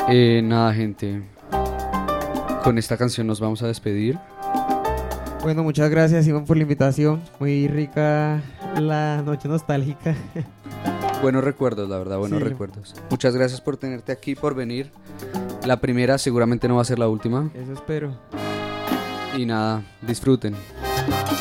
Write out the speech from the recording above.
Nada, gente. Con esta canción nos vamos a despedir. Bueno, muchas gracias, Iván, por la invitación. Muy rica la noche nostálgica. Buenos recuerdos, la verdad, buenos recuerdos. Muchas gracias por tenerte aquí, por venir. La primera seguramente no va a ser la última. Eso espero. Y nada, disfruten.